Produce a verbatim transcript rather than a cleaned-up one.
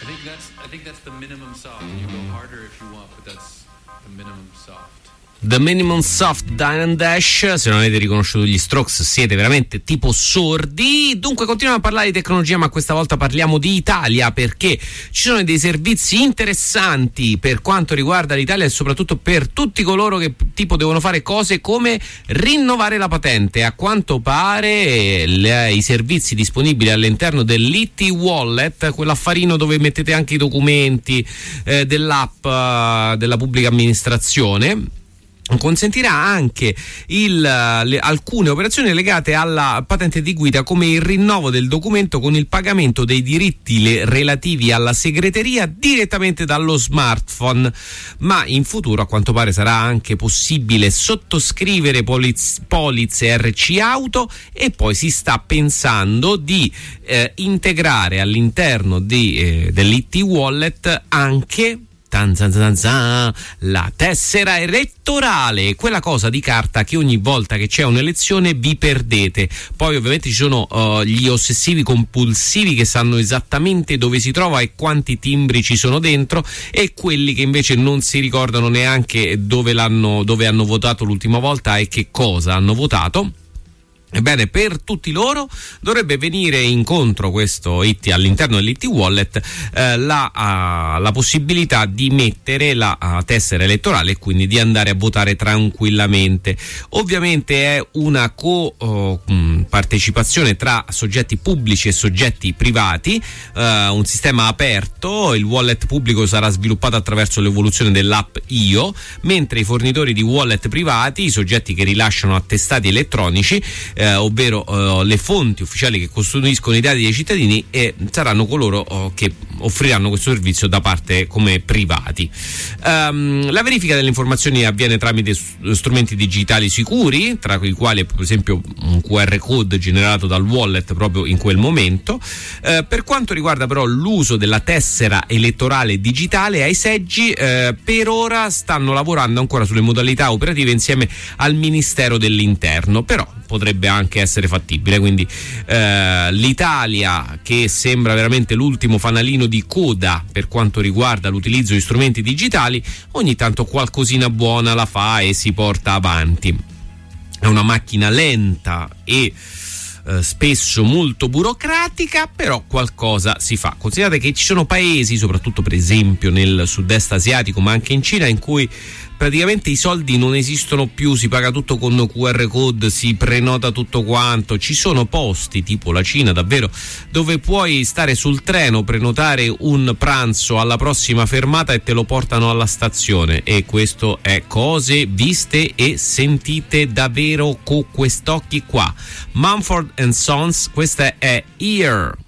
I think that's I think that's the minimum soft. You go harder if you want, but that's the minimum soft. The Minimum Soft, Dine and Dash. Se non avete riconosciuto gli Strokes siete veramente tipo sordi. Dunque continuiamo a parlare di tecnologia, ma questa volta parliamo di Italia, perché ci sono dei servizi interessanti per quanto riguarda l'Italia e soprattutto per tutti coloro che tipo devono fare cose come rinnovare la patente. A quanto pare le, i servizi disponibili all'interno dell'I T Wallet, quell'affarino dove mettete anche i documenti eh, dell'app eh, della pubblica amministrazione, consentirà anche il, le, alcune operazioni legate alla patente di guida, come il rinnovo del documento con il pagamento dei diritti le, relativi alla segreteria direttamente dallo smartphone. Ma in futuro a quanto pare sarà anche possibile sottoscrivere poliz, polizze R C auto, e poi si sta pensando di eh, integrare all'interno di, eh, dell'I T Wallet anche Zan zan zan zan, la tessera elettorale, quella cosa di carta che ogni volta che c'è un'elezione vi perdete. Poi ovviamente ci sono uh, gli ossessivi compulsivi che sanno esattamente dove si trova e quanti timbri ci sono dentro, e quelli che invece non si ricordano neanche dove l'hanno, dove hanno votato l'ultima volta e che cosa hanno votato. Ebbene, per tutti loro dovrebbe venire incontro questo I T all'interno dell'I T Wallet eh, la, uh, la possibilità di mettere la uh, tessera elettorale e quindi di andare a votare tranquillamente. Ovviamente è una co-partecipazione tra soggetti pubblici e soggetti privati, uh, un sistema aperto. Il wallet pubblico sarà sviluppato attraverso l'evoluzione dell'app Io, mentre i fornitori di wallet privati, i soggetti che rilasciano attestati elettronici, Eh, ovvero eh, le fonti ufficiali che custodiscono i dati dei cittadini, e saranno coloro oh, che offriranno questo servizio da parte come privati. Um, la verifica delle informazioni avviene tramite strumenti digitali sicuri, tra i quali per esempio un Q R code generato dal wallet proprio in quel momento. Uh, per quanto riguarda però l'uso della tessera elettorale digitale ai seggi, uh, per ora stanno lavorando ancora sulle modalità operative insieme al Ministero dell'Interno, però potrebbe anche essere fattibile. Quindi eh, l'Italia, che sembra veramente l'ultimo fanalino di coda per quanto riguarda l'utilizzo di strumenti digitali, ogni tanto qualcosina buona la fa e si porta avanti. È una macchina lenta e Uh, spesso molto burocratica, però qualcosa si fa. Considerate che ci sono paesi, soprattutto per esempio nel sud-est asiatico, ma anche in Cina, in cui praticamente i soldi non esistono più, si paga tutto con Q R code, si prenota tutto quanto. Ci sono posti, tipo la Cina davvero, dove puoi stare sul treno, prenotare un pranzo alla prossima fermata e te lo portano alla stazione, e questo è cose viste e sentite davvero con quest'occhi qua. Mumford and Sons, questa è Here.